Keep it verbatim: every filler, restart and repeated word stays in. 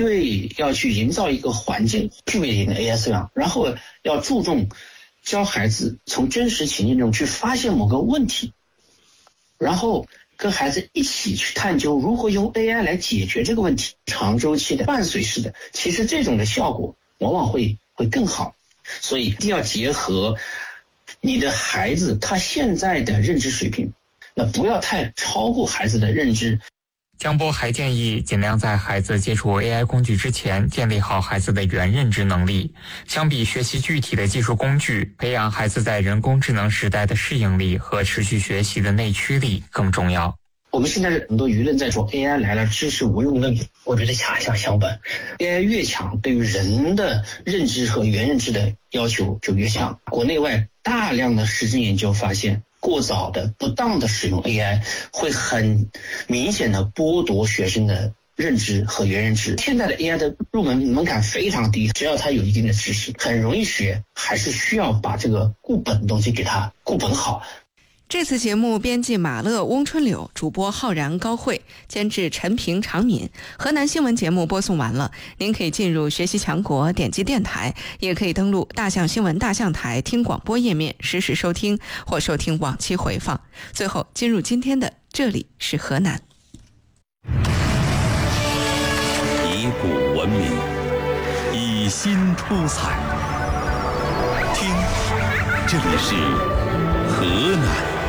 对，要去营造一个环境，具备一定的 A I 素养，然后要注重教孩子从真实情境中去发现某个问题，然后跟孩子一起去探究如何用 A I 来解决这个问题，长周期的伴随式的，其实这种的效果往往会会更好。所以一定要结合你的孩子他现在的认知水平，那不要太超过孩子的认知。 江波还建议尽量在孩子接触 A I 工具之前建立好孩子的原认知能力。相比学习具体的技术工具，培养孩子在人工智能时代的适应力和持续学习的内驱力更重要。 我们现在很多舆论在说 A I 来了知识无用论，我觉得恰恰相反， A I 越强，对于人的认知和原认知的要求就越强。国内外大量的实证研究发现，过早的不当的使用 A I 会很明显的剥夺学生的认知和原认知。现在的 A I 的入门门槛非常低，只要他有一定的知识很容易学，还是需要把这个固本的东西给他固本好。 这次节目编辑马乐、翁春柳，主播浩然、高慧，监制陈平、常敏。河南新闻节目播送完了，您可以进入学习强国，点击电台，也可以登录大象新闻大象台听广播页面实时收听或收听往期回放。最后进入今天的这里是河南。 以古文明，以新出彩。听，这里是河南。